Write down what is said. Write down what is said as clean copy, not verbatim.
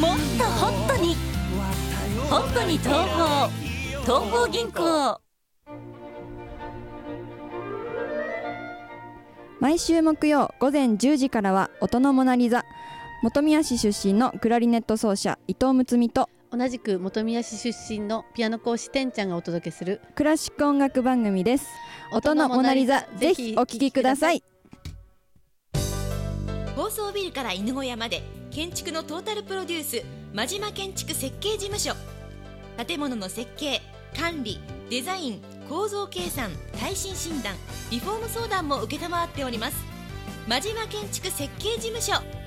もっとホットに東邦銀行。 毎週木曜午前10時からは音のモナリザ。本宮市出身のクラリネット奏者伊藤睦美と、 同じく本宮市出身のピアノ講師てんちゃんがお届けするクラシック音楽番組です。音のモナリザ、ぜひお聞きください。 高層ビルから犬小屋まで建築のトータルプロデュース、真島建築設計事務所。建物の設計、管理、デザイン、構造計算、耐震診断、リフォーム相談も承っております。真島建築設計事務所。